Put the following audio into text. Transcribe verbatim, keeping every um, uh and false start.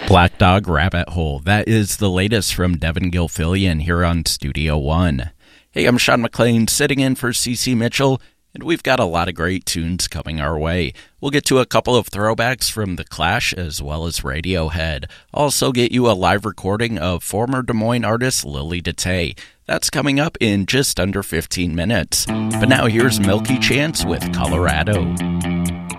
Black Dog Rabbit Hole. That is the latest from Devin Gilfillian here on Studio One. Hey, I'm Sean McLean sitting in for C C Mitchell, and we've got a lot of great tunes coming our way. We'll get to a couple of throwbacks from The Clash as well as Radiohead. Also get you a live recording of former Des Moines artist Lily Detay. That's coming up in just under fifteen minutes. But now here's Milky Chance with Colorado.